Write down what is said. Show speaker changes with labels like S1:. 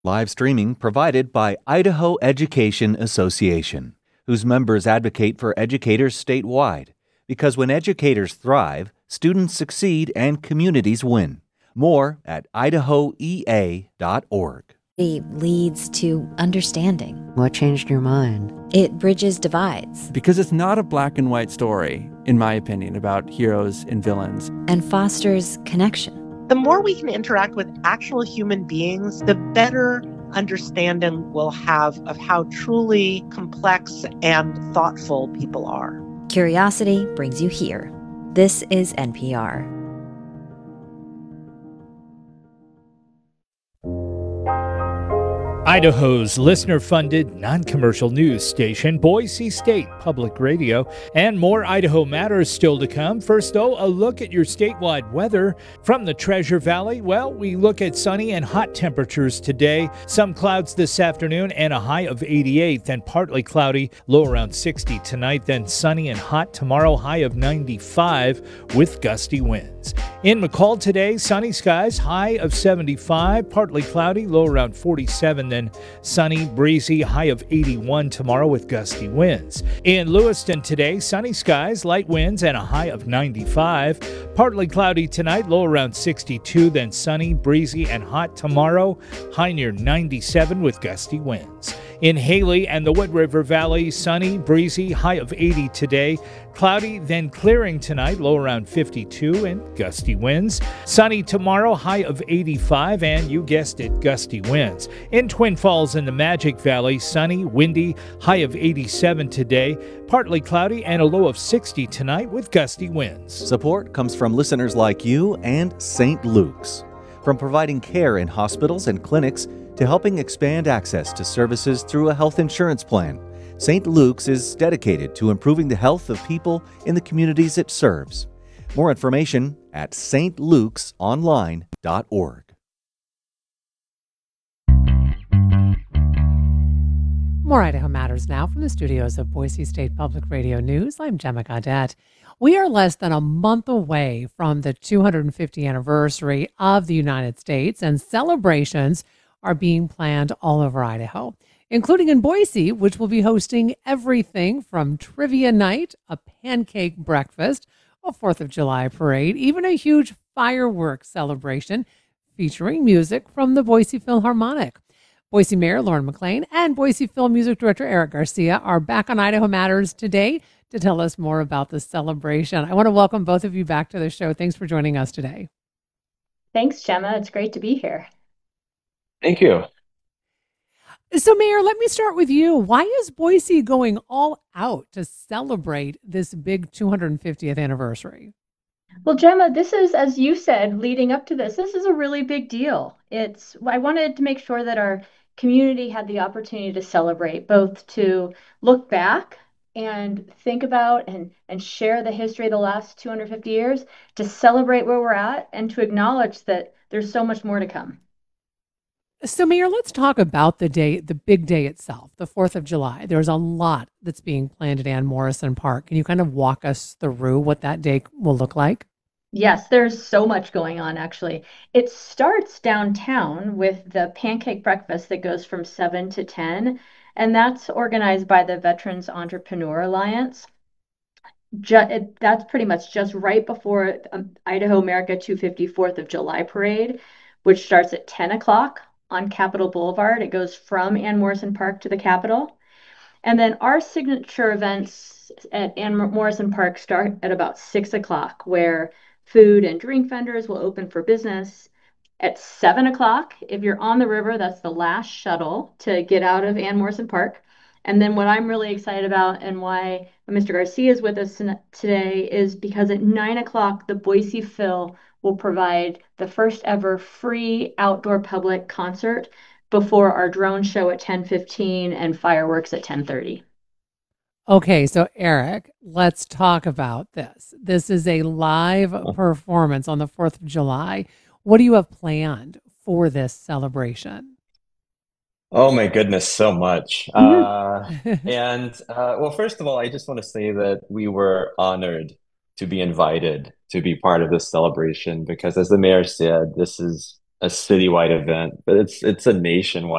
S1: Live streaming provided by Idaho Education Association, whose members advocate for educators statewide. Because when educators thrive, students succeed and communities win. More at idahoea.org.
S2: Leads to understanding.
S3: What changed your mind?
S2: It bridges divides.
S4: Because it's not a black and white story, in my opinion, about heroes and villains.
S2: And fosters connection.
S5: The more we can interact with actual human beings, the better understanding we'll have of how truly complex and thoughtful people are.
S2: Curiosity brings you here. This is NPR.
S6: Idaho's listener-funded, non-commercial news station, Boise State Public Radio, and more Idaho Matters still to come. First, though, a look at your statewide weather. From the Treasure Valley, well, we look at sunny and hot temperatures today. Some clouds this afternoon and a high of 88, then partly cloudy, low around 60 tonight, then sunny and hot tomorrow, high of 95 with gusty winds. In McCall today, sunny skies, high of 75, partly cloudy, low around 47, then sunny, breezy, high of 81 tomorrow with gusty winds. In Lewiston today, sunny skies, light winds, and a high of 95. Partly cloudy tonight, low around 62, then sunny, breezy, and hot tomorrow, high near 97 with gusty winds. In Haley and the Wood River Valley, sunny, breezy, high of 80 today. Cloudy, then clearing tonight, low around 52 and gusty winds. Sunny tomorrow, high of 85 and, you guessed it, gusty winds. In Twin Falls and the Magic Valley, sunny, windy, high of 87 today. Partly cloudy and a low of 60 tonight with gusty winds.
S1: Support comes from listeners like you and St. Luke's. From providing care in hospitals and clinics to helping expand access to services through a health insurance plan, St. Luke's is dedicated to improving the health of people in the communities it serves. More information at stlukesonline.org.
S7: More Idaho Matters now from the studios of Boise State Public Radio News. I'm Gemma Gaudette. We are less than a month away from the 250th anniversary of the United States, and celebrations are being planned all over Idaho, including in Boise, which will be hosting everything from trivia night, a pancake breakfast, a 4th of July parade, even a huge fireworks celebration featuring music from the Boise Philharmonic. Boise Mayor Lauren McLean and Boise Film Music Director Eric Garcia are back on Idaho Matters today to tell us more about the celebration. I want to welcome both of you back to the show. Thanks for joining us today.
S8: Thanks, Gemma. It's great to be here.
S9: Thank you.
S7: So, Mayor, let me start with you. Why is Boise going all out to celebrate this big 250th anniversary?
S8: Well, Gemma, this is, as you said, leading up to this is a really big deal. I wanted to make sure that our community had the opportunity to celebrate, both to look back and think about and share the history of the last 250 years, to celebrate where we're at, and to acknowledge that there's so much more to come.
S7: So, Mayor, let's talk about the day, the big day itself, the 4th of July. There's a lot that's being planned at Ann Morrison Park. Can you kind of walk us through what that day will look like?
S8: Yes, there's so much going on, actually. It starts downtown with the pancake breakfast that goes from 7 to 10, and that's organized by the Veterans Entrepreneur Alliance. That's pretty much just right before Idaho America 250 4th of July parade, which starts at 10 o'clock on Capitol Boulevard. It goes from Ann Morrison Park to the Capitol. And then our signature events at Ann Morrison Park start at about 6 o'clock, where food and drink vendors will open for business. At 7 o'clock, if you're on the river, that's the last shuttle to get out of Ann Morrison Park. And then what I'm really excited about, and why Mr. Garcia is with us today, is because at 9 o'clock, the Boise Phil will provide the first ever free outdoor public concert before our drone show at 10:15 and fireworks at 10:30.
S7: Okay, so Eric, let's talk about this. This is a live performance on the 4th of July. What do you have planned for this celebration?
S9: Oh my goodness, so much. Well, first of all, I just want to say that we were honored to be invited to be part of this celebration because, as the mayor said, this is a citywide event, but it's a nationwide